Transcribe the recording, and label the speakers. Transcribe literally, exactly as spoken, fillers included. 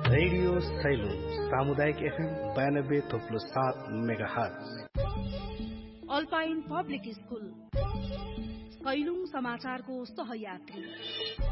Speaker 1: Radio salon सामुदायिक FM बयानब्बे थोप्लो सात mega hertz.
Speaker 2: Alpine public school कैलुङ समाचारको सहयात्री।